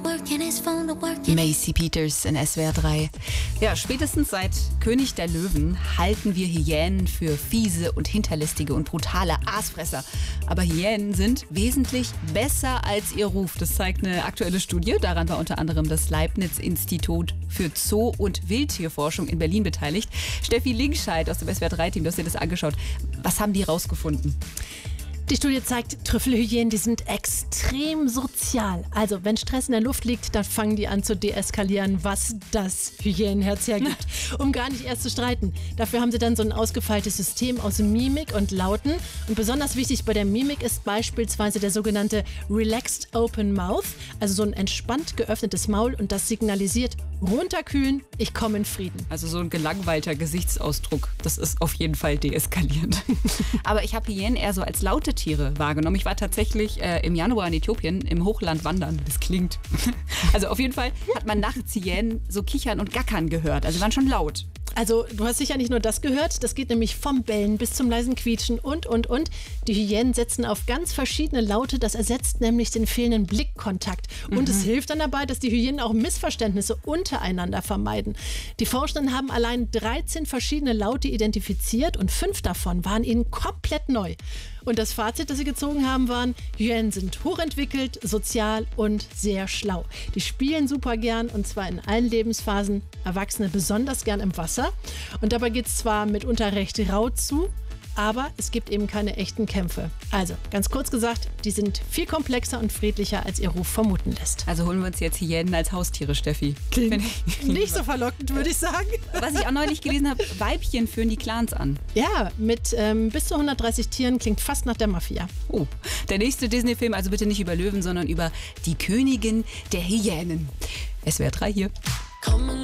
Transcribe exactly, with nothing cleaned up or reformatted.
Macy Peters in S W R drei. Ja, spätestens seit König der Löwen halten wir Hyänen für fiese und hinterlistige und brutale Aasfresser. Aber Hyänen sind wesentlich besser als ihr Ruf. Das zeigt eine aktuelle Studie. Daran war unter anderem das Leibniz-Institut für Zoo- und Wildtierforschung in Berlin beteiligt. Steffi Linkscheid aus dem S W R drei Team, du hast dir das angeschaut. Was haben die rausgefunden? Die Studie zeigt, Trüffelhyänen, die sind extrem sozial. Also wenn Stress in der Luft liegt, dann fangen die an zu deeskalieren, was das Hyänenherz hergibt, um gar nicht erst zu streiten. Dafür haben sie dann so ein ausgefeiltes System aus Mimik und Lauten. Und besonders wichtig bei der Mimik ist beispielsweise der sogenannte Relaxed Open Mouth, also so ein entspannt geöffnetes Maul, und das signalisiert: runterkühlen, ich komme in Frieden. Also so ein gelangweilter Gesichtsausdruck, das ist auf jeden Fall deeskalierend. Aber ich habe Hyänen eher so als laute Tiere wahrgenommen. Ich war tatsächlich äh, im Januar in Äthiopien im Hochland wandern. Das klingt. Also auf jeden Fall hat man nachts Hyänen so kichern und gackern gehört. Also waren schon laut. Also du hast sicher nicht nur das gehört, das geht nämlich vom Bellen bis zum leisen Quietschen und, und, und. Die Hyänen setzen auf ganz verschiedene Laute, das ersetzt nämlich den fehlenden Blickkontakt. Und mhm. es hilft dann dabei, dass die Hyänen auch Missverständnisse untereinander vermeiden. Die Forschenden haben allein dreizehn verschiedene Laute identifiziert und fünf davon waren ihnen komplett neu. Und das Fazit, das sie gezogen haben, waren: Hyänen sind hochentwickelt, sozial und sehr schlau. Die spielen super gern, und zwar in allen Lebensphasen, Erwachsene besonders gern im Wasser. Und dabei geht es zwar mitunter recht rau zu, aber es gibt eben keine echten Kämpfe. Also, ganz kurz gesagt, die sind viel komplexer und friedlicher, als ihr Ruf vermuten lässt. Also holen wir uns jetzt Hyänen als Haustiere, Steffi. Klingt nicht so verlockend, würde ich sagen. Was ich auch neulich gelesen habe, Weibchen führen die Clans an. Ja, mit ähm, bis zu hundertdreißig Tieren, klingt fast nach der Mafia. Oh, der nächste Disney-Film, also bitte nicht über Löwen, sondern über die Königin der Hyänen. S W R drei hier.